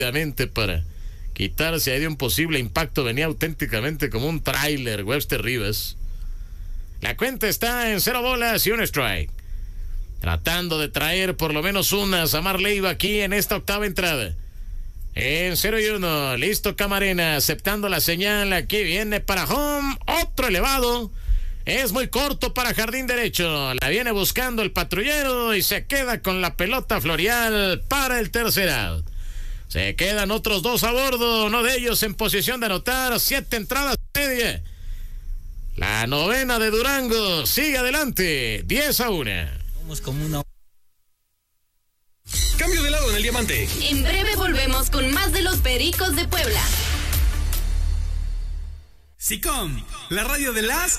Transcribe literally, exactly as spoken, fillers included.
para quitarse ahí de un posible impacto. Venía auténticamente como un tráiler Webster Rivas. La cuenta está en cero bolas y un strike. Tratando de traer por lo menos una Samar Leiva aquí en esta octava entrada. En cero y uno, listo Camarena, aceptando la señal. Aquí viene para home, otro elevado. Es muy corto para jardín derecho. La viene buscando el patrullero y se queda con la pelota Florial para el tercer out. Se quedan otros dos a bordo, uno de ellos en posición de anotar. Siete entradas y media. La novena de Durango sigue adelante, diez a uno. Vamos como una... Cambio de lado en el diamante. En breve volvemos con más de los Pericos de Puebla. SICOM, la radio de las